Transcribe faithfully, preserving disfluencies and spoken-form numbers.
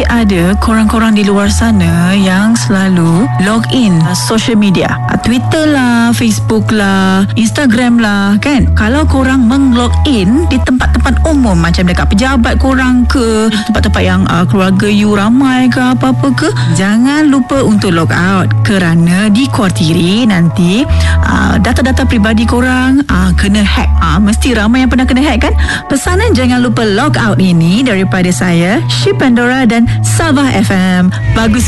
ada korang-korang di luar sana yang selalu log in uh, social media, uh, Twitter lah, Facebook lah, Instagram lah, kan? Kalau korang meng-log in di tempat-tempat umum macam dekat pejabat korang ke, tempat-tempat yang uh, keluarga you ramai ke, apa-apa ke, jangan lupa untuk log out, kerana dikhuatiri nanti uh, data-data peribadi korang uh, kena hack. Uh, mesti ramai yang pernah kena hack, kan? Pesanan jangan lupa log out ini daripada saya, Syed Pandora dan Sabah F M. Bagus